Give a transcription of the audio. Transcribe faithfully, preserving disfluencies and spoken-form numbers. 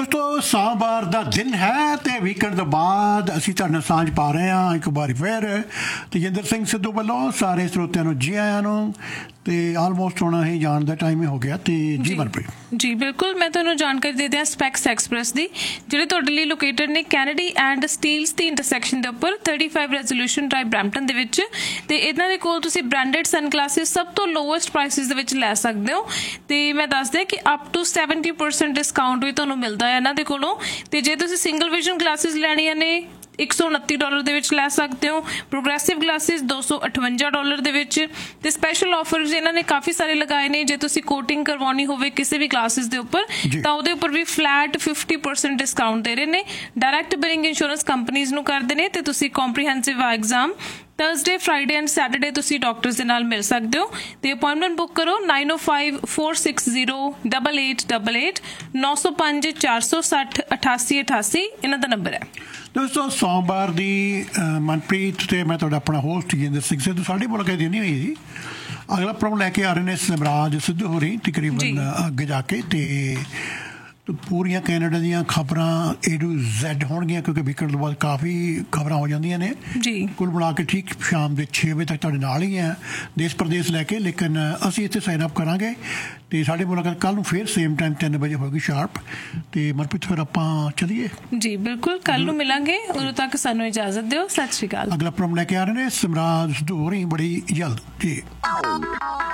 ਦੋਸਤੋ ਸੋਮਵਾਰ ਦਾ ਦਿਨ ਹੈ ਤੇ ਵੀਕਐਂਡ ਤੋਂ ਬਾਅਦ ਅਸੀਂ ਤੁਹਾਡੇ ਨਾਲ ਸਾਂਝ ਪਾ ਰਹੇ ਹਾਂ ਇੱਕ ਵਾਰੀ ਫਿਰ ਤੇਜਿੰਦਰ ਸਿੰਘ ਸਿੱਧੂ ਵੱਲੋਂ ਸਾਰੇ ਸਰੋਤਿਆਂ ਨੂੰ ਜੀ ਆਇਆਂ ਨੂੰ ਤੇ ਆਲਮੋਸਟ ਹੁਣ ਅਸੀਂ ਜਾਣ ਦਾ ਟਾਈਮ ਹੀ ਹੋ ਗਿਆ ਤੇ ਜੀ ਮਨਪ੍ਰੀਤ ਜੀ ਬਿਲਕੁਲ ਮੈਂ ਤੁਹਾਨੂੰ ਜਾਣਕਾਰੀ ਦੇ ਦਿਆਂ ਸਪੈਕਸ ਐਕਸਪ੍ਰੈਸ ਦੀ ਜਿਹੜੇ ਤੁਹਾਡੇ ਲਈ ਲੋਕੇਟਡ ਨੇ Kennedy and Steeles the intersection ਦੇ ਉੱਪਰ thirty-five ਰੈਜ਼ੋਲੂਸ਼ਨ ਡਰਾਈਵ ਬਰੈਂਪਟਨ ਦੇ ਵਿੱਚ ਤੇ ਇਹਨਾਂ ਦੇ ਕੋਲ ਤੁਸੀਂ ਬ੍ਰਾਂਡਡ ਸਨਗਲਾਸਿਸ ਸਭ ਤੋਂ ਲੋਐਸਟ ਪ੍ਰਾਈਸਿਸ ਦੇ ਵਿੱਚ ਲੈ ਸਕਦੇ ਹੋ ਤੇ ਮੈਂ ਦੱਸ ਦਿਆਂ ਕਿ up to seventy percent discount ਵੀ ਤੁਹਾਨੂੰ ਮਿਲਦਾ ਹੈ ਇਹਨਾਂ ਦੇ ਕੋਲੋਂ ਤੇ ਜੇ ਤੁਸੀਂ ਸਿੰਗਲ ਵਿਜ਼ਨ ਗਲਾਸਿਸ ਲੈਣੀਆਂ ਨੇ ਇੱਕ ਸੌ ਉਨੱਤੀ ਡਾਲਰ ਦੇ ਵਿੱਚ ਲੈ ਸਕਦੇ ਹੋ ਪ੍ਰੋਗਰੈਸਿਵ ਗਲਾਸਿਸ ਦੋ ਸੌ ਅਠਵੰਜਾ ਡਾਲਰ ਦੇ ਵਿੱਚ ਤੇ ਸਪੈਸ਼ਲ ਆਫਰਸ ਇਹਨਾਂ ਨੇ ਕਾਫੀ ਸਾਰੇ ਲਗਾਏ ਨੇ ਜੇ ਤੁਸੀਂ ਕੋਟਿੰਗ ਕਰਵਾਉਣੀ ਹੋਵੇ ਕਿਸੇ ਵੀ ਗਲਾਸਿਸ ਦੇ ਉੱਪਰ ਤਾਂ ਉਹਦੇ ਉੱਪਰ ਵੀ ਫਲੈਟ fifty percent ਡਿਸਕਾਊਂਟ ਦੇ ਰਹੇ ਨੇ ਡਾਇਰੈਕਟ ਬਿਲਿੰਗ ਇੰਸ਼ੋਰੈਂਸ ਕੰਪਨੀਜ਼ ਨੂੰ ਕਰਦੇ ਨੇ ਤੇ ਤੁਸੀਂ comprehensive exam Thursday, Friday and Saturday ਤੁਸੀਂ ਡਾਕਟਰਸ ਦੇ ਨਾਲ ਮਿਲ ਸਕਦੇ ਹੋ ਤੇ ਅਪਾਇੰਟਮੈਂਟ ਬੁੱਕ ਕਰੋ nine oh five four six zero eight eight eight eight nine oh five four six zero eight eight eight eight ਇਹਨਾਂ ਦਾ ਨੰਬਰ ਹੈ। ਦੋਸਤੋ ਸੋਮਵਾਰ ਦੀ ਮਨਪ੍ਰੀਤ ਤੇ ਮੈਂ ਤੁਹਾਡਾ ਆਪਣਾ ਹੋਸਟ ਤੇਜਿੰਦਰ ਸਿੰਘ ਸਿੱਧੂ ਸਾਡੀ ਮੁਲਾਕਾਤ ਨਹੀਂ ਹੋਈ ਸੀ ਅਗਲਾ ਪ੍ਰੋਗਰਾਮ ਲੈ ਕੇ ਆ ਰਹੇ ਨੇ ਸਿਮਰਾਜ ਸਿੱਧੂ ਹੋ ਰਹੀ ਤਕਰੀਬਨ ਅੱਗੇ ਜਾ ਕੇ ਤੇ ਪੂਰੀਆਂ ਕੈਨੇਡਾ ਦੀਆਂ ਖਬਰਾਂ ਏ ਟੂ ਜ਼ੈਡ ਹੋਣਗੀਆਂ ਕਿਉਂਕਿ ਵੀਕਐਂਡ ਤੋਂ ਬਾਅਦ ਕਾਫੀ ਖਬਰਾਂ ਹੋ ਜਾਂਦੀਆਂ ਨੇ ਜੀ ਕੁੱਲ ਬਣਾ ਕੇ ਠੀਕ ਸ਼ਾਮ ਦੇ ਛੇ ਵਜੇ ਤੱਕ ਤੁਹਾਡੇ ਨਾਲ ਹੀ ਹੈ ਦੇਸ਼ ਪ੍ਰਦੇਸ਼ ਲੈ ਕੇ ਲੇਕਿਨ ਅਸੀਂ ਇੱਥੇ ਸਾਈਨ ਅਪ ਕਰਾਂਗੇ ਤੇ ਸਾਡੇ ਮੁਲਾਕਾਤ ਕੱਲ੍ਹ ਨੂੰ ਫਿਰ ਸੇਮ ਟਾਈਮ ਤਿੰਨ ਵਜੇ ਹੋਏਗੀ ਸ਼ਾਰਪ ਤੇ ਮਨਪ੍ਰੀਤ ਫਿਰ ਆਪਾਂ ਚਲੀਏ ਜੀ ਬਿਲਕੁਲ ਕੱਲ੍ਹ ਨੂੰ ਮਿਲਾਂਗੇ ਉਦੋਂ ਤੱਕ ਸਾਨੂੰ ਇਜਾਜ਼ਤ ਦਿਓ ਸਤਿ ਸ਼੍ਰੀ ਅਕਾਲ। ਅਗਲਾ ਪ੍ਰੋਗਰਾਮ ਲੈ ਕੇ ਆ ਰਹੇ ਨੇ ਸਿਮਰਾਜ ਸਿੱਧੂ ਹੋ ਰਹੀ ਬੜੀ ਜਲਦ ਜੀ।